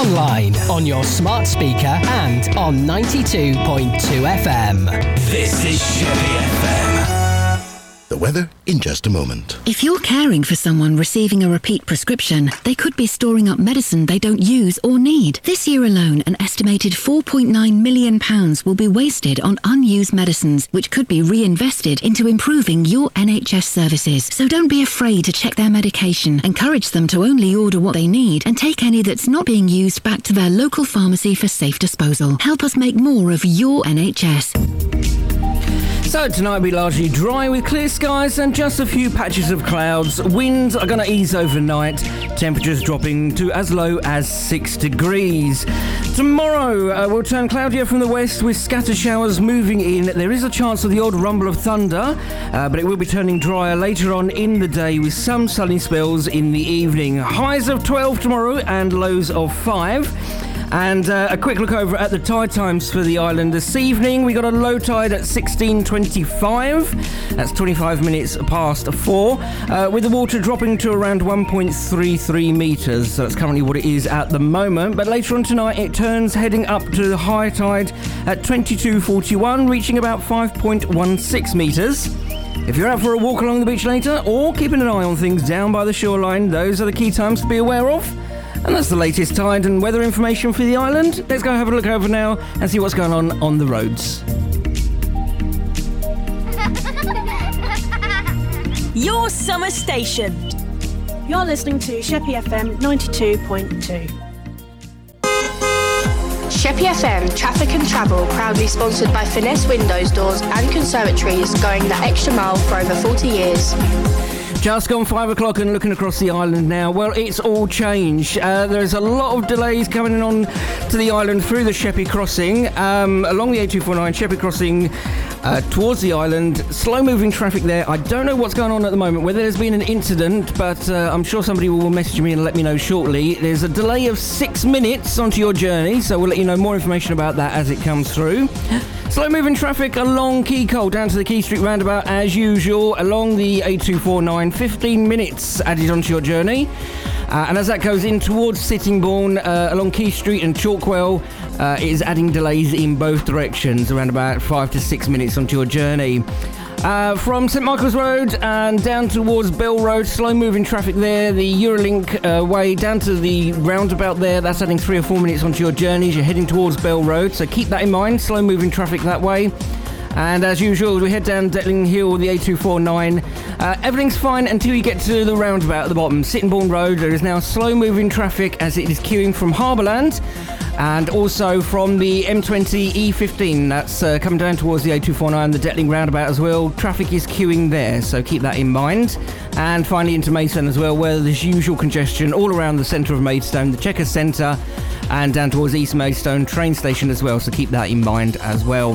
online, on your smart speaker and on 92.2 FM. This is Sheppey FM. The weather in just a moment. If you're caring for someone receiving a repeat prescription, they could be storing up medicine they don't use or need. This year alone, an estimated £4.9 million will be wasted on unused medicines, which could be reinvested into improving your NHS services. So don't be afraid to check their medication. Encourage them to only order what they need and take any that's not being used back to their local pharmacy for safe disposal. Help us make more of your NHS. So tonight will be largely dry with clear skies and just a few patches of clouds. Winds are going to ease overnight. Temperatures dropping to as low as 6 degrees. Tomorrow will turn cloudier from the west with scattered showers moving in. There is a chance of the odd rumble of thunder, but it will be turning drier later on in the day with some sunny spells in the evening. Highs of 12 tomorrow and lows of 5. And a quick look over at the tide times for the island this evening. We got a low tide at 16:25. That's 25 minutes past 4. With the water dropping to around 1.33 metres. So that's currently what it is at the moment. But later on tonight, it turns heading up to the high tide at 22:41, reaching about 5.16 metres. If you're out for a walk along the beach later, or keeping an eye on things down by the shoreline, those are the key times to be aware of. And that's the latest tide and weather information for the island. Let's go have a look over now and see what's going on the roads. Your summer station. You're listening to Sheppey FM 92.2. Sheppey FM Traffic and Travel, proudly sponsored by Finesse Windows, Doors and Conservatories, going the extra mile for over 40 years. Just gone 5 o'clock and looking across the island now. Well, it's all changed. There's a lot of delays coming on to the island through the Sheppey Crossing. Along the A249 Sheppey Crossing towards the island. Slow-moving traffic there. I don't know what's going on at the moment, whether there's been an incident, but I'm sure somebody will message me and let me know shortly. There's a delay of 6 minutes onto your journey, so we'll let you know more information about that as it comes through. Slow-moving traffic along Quay Cole down to the Quay Street roundabout as usual. Along the A249, 15 minutes added onto your journey. And as that goes in towards Sittingbourne, along Quay Street and Chalkwell, it is adding delays in both directions, around about 5 to 6 minutes onto your journey. From St Michael's Road and down towards Bell Road, slow-moving traffic there. The Eurolink way down to the roundabout there, that's adding 3 or 4 minutes onto your journey as you're heading towards Bell Road. So keep that in mind, slow-moving traffic that way. And as usual, we head down Detling Hill, the A249. Everything's fine until you get to the roundabout at the bottom. Sittingbourne Road, there is now slow-moving traffic as it is queuing from Harbourland and also from the M20 E15. That's coming down towards the A249, the Detling roundabout as well. Traffic is queuing there, so keep that in mind. And finally into Maidstone as well, where there's usual congestion all around the centre of Maidstone, the Chequers Centre, and down towards East Maidstone train station as well, so keep that in mind as well.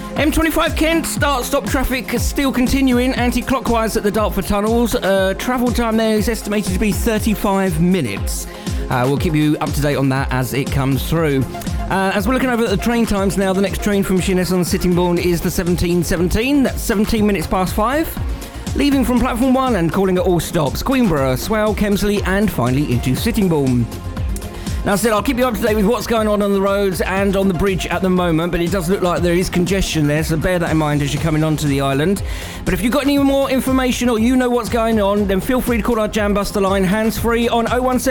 M25 Kent, start-stop traffic still continuing anti-clockwise at the Dartford tunnels. Travel time there is estimated to be 35 minutes. We'll keep you up to date on that as it comes through. As we're looking over at the train times now, the next train from Sheerness on Sittingbourne is the 1717. That's 17 minutes past 5. Leaving from platform 1 and calling at all stops: Queenborough, Swale, Kemsley and finally into Sittingbourne. Now, I said I'll keep you up to date with what's going on the roads and on the bridge at the moment, but it does look like there is congestion there, so bear that in mind as you're coming onto the island. But if you've got any more information or you know what's going on, then feel free to call our Jambuster line hands-free on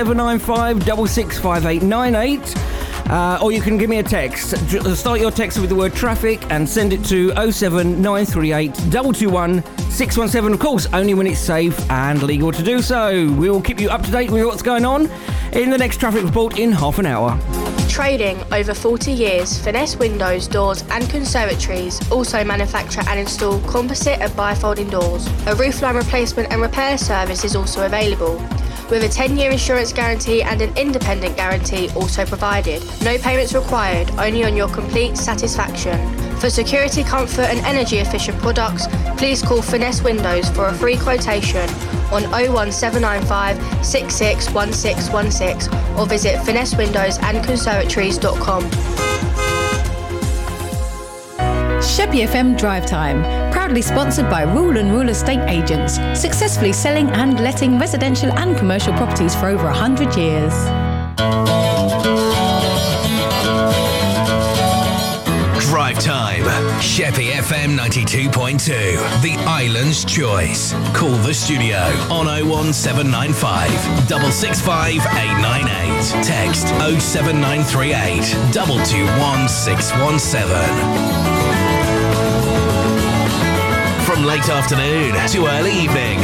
01795 665898. Or you can give me a text. Start your text with the word traffic and send it to 07938 221 617. Of course, only when it's safe and legal to do so. We will keep you up to date with what's going on in the next traffic report in half an hour. Trading over 40 years, Finesse Windows, Doors and Conservatories also manufacture and install composite and bifolding doors. A roofline replacement and repair service is also available, with a 10-year insurance guarantee and an independent guarantee also provided. No payments required, only on your complete satisfaction. For security, comfort and energy efficient products, please call Finesse Windows for a free quotation on 01795 661616 or visit finessewindowsandconservatories.com. Sheppey FM Drive Time, proudly sponsored by Rule and Rule Estate Agents, successfully selling and letting residential and commercial properties for over 100 years. Sheppey FM 92.2, the island's choice. Call the studio on 01795 665 898. Text 07938 221 617. From late afternoon to early evening,